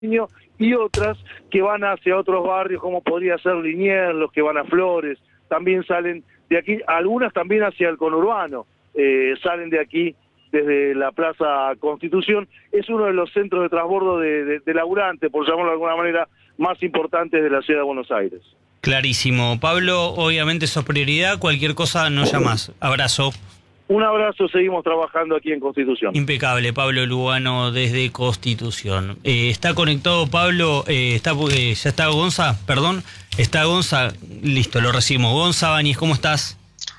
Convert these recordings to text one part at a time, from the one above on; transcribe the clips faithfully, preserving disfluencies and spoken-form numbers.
y otras que van hacia otros barrios, como podría ser Liniers, los que van a Flores, también salen de aquí, algunas también hacia el conurbano, eh, salen de aquí desde la Plaza Constitución. Es uno de los centros de transbordo de, de, de laburante, por llamarlo de alguna manera, más importantes de la ciudad de Buenos Aires. Clarísimo. Pablo, obviamente sos prioridad, cualquier cosa nos llamás. Abrazo. Un abrazo, seguimos trabajando aquí en Constitución. Impecable, Pablo Lugano desde Constitución. Eh, está conectado Pablo, eh, está, eh, ya está Gonza, perdón, está Gonza, listo, lo recibimos. Gonza Bañez, ¿cómo estás?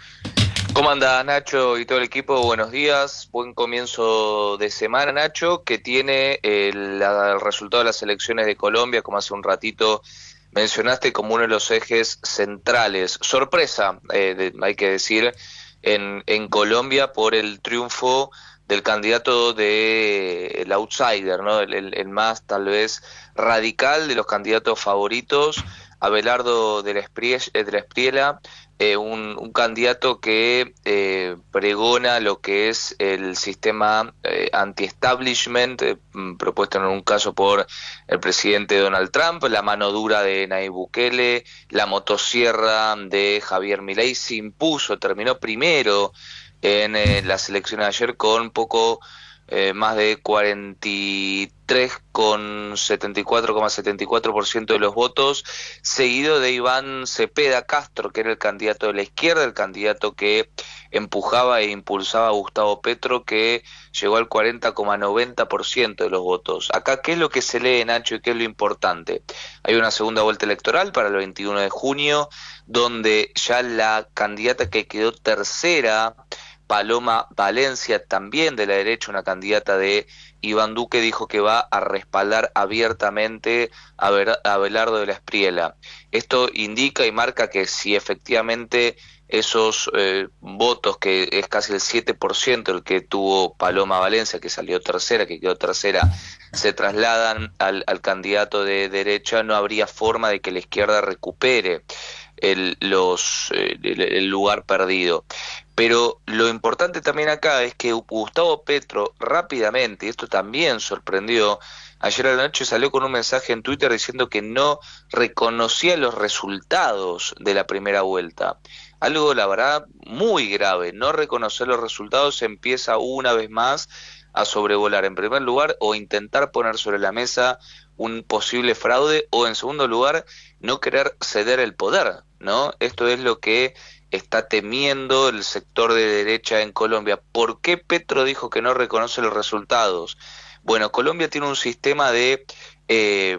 ¿Cómo anda Nacho y todo el equipo? Buenos días, buen comienzo de semana, Nacho, que tiene el, la, el resultado de las elecciones de Colombia, como hace un ratito mencionaste, como uno de los ejes centrales. Sorpresa, eh, de, hay que decir, en, en Colombia por el triunfo del candidato de el outsider, ¿no? El, el, el más tal vez radical de los candidatos favoritos, Abelardo de la Espriella, de la Espriella eh, un, un candidato que eh, pregona lo que es el sistema eh, anti-establishment, eh, propuesto en un caso por el presidente Donald Trump, la mano dura de Nayib Bukele, la motosierra de Javier Milei. Se impuso, terminó primero en eh, las elecciones de ayer con poco eh, más de cuarenta y tres coma setenta y cuatro coma setenta y cuatro por ciento de los votos, seguido de Iván Cepeda Castro, que era el candidato de la izquierda, el candidato que empujaba e impulsaba a Gustavo Petro, que llegó al cuarenta coma noventa por ciento de los votos. Acá, ¿qué es lo que se lee, Nacho, y qué es lo importante? Hay una segunda vuelta electoral para el veintiuno de junio, donde ya la candidata que quedó tercera, Paloma Valencia, también de la derecha, una candidata de Iván Duque, dijo que va a respaldar abiertamente a Abelardo de la Espriella. Esto indica y marca que si efectivamente esos eh, votos, que es casi el siete por ciento el que tuvo Paloma Valencia, que salió tercera, que quedó tercera, se trasladan al, al candidato de derecha, no habría forma de que la izquierda recupere el, los, eh, el, el lugar perdido. Pero lo importante también acá es que Gustavo Petro rápidamente, y esto también sorprendió, ayer a la noche salió con un mensaje en Twitter diciendo que no reconocía los resultados de la primera vuelta. Algo, la verdad, muy grave. No reconocer los resultados empieza una vez más a sobrevolar, en primer lugar, o intentar poner sobre la mesa un posible fraude, o en segundo lugar, no querer ceder el poder, ¿no? Esto es lo que está temiendo el sector de derecha en Colombia. ¿Por qué Petro dijo que no reconoce los resultados? Bueno, Colombia tiene un sistema de eh,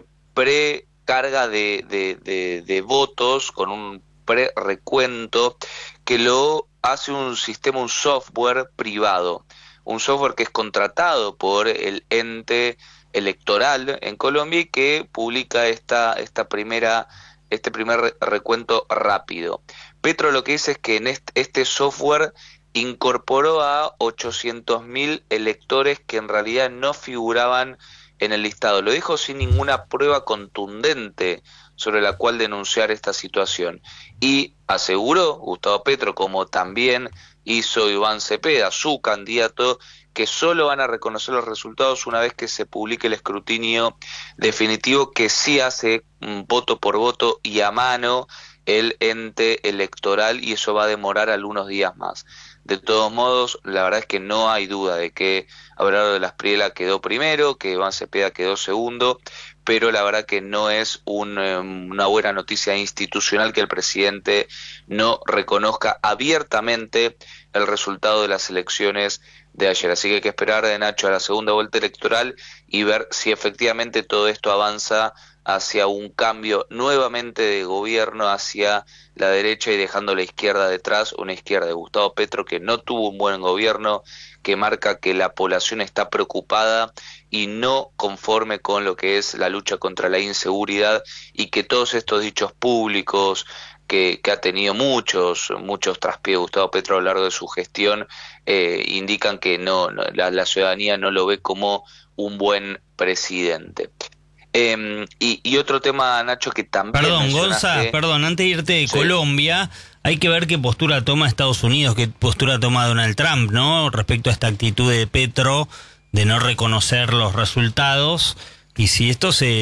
precarga de, de, de, de votos con un pre-recuento que lo hace un sistema, un software privado, un software que es contratado por el ente electoral en Colombia y que publica esta, esta primera, este primer recuento rápido. Petro lo que dice es que en este, este software incorporó a ochocientos mil electores que en realidad no figuraban en el listado. Lo dijo sin ninguna prueba contundente sobre la cual denunciar esta situación. Y aseguró Gustavo Petro, como también hizo Iván Cepeda, su candidato, que solo van a reconocer los resultados una vez que se publique el escrutinio definitivo, que sí hace um, voto por voto y a mano el ente electoral, y eso va a demorar algunos días más. De todos modos, la verdad es que no hay duda de que Abelardo de la Espriella quedó primero, que Iván Cepeda quedó segundo, pero la verdad que no es un, una buena noticia institucional que el presidente no reconozca abiertamente el resultado de las elecciones de ayer. Así que hay que esperar, de Nacho, a la segunda vuelta electoral y ver si efectivamente todo esto avanza hacia un cambio nuevamente de gobierno hacia la derecha y dejando a la izquierda detrás, una izquierda de Gustavo Petro que no tuvo un buen gobierno, que marca que la población está preocupada y no conforme con lo que es la lucha contra la inseguridad, y que todos estos dichos públicos que, que ha tenido muchos, muchos traspiés Gustavo Petro a lo largo de su gestión, eh, indican que no, no la, la ciudadanía no lo ve como un buen presidente. Eh, y, y otro tema, Nacho, que también Perdón, mencionaste... Gonza, perdón, antes de irte de Sí. Colombia, hay que ver qué postura toma Estados Unidos, qué postura toma Donald Trump, ¿no? Respecto a esta actitud de Petro de no reconocer los resultados. Y si esto se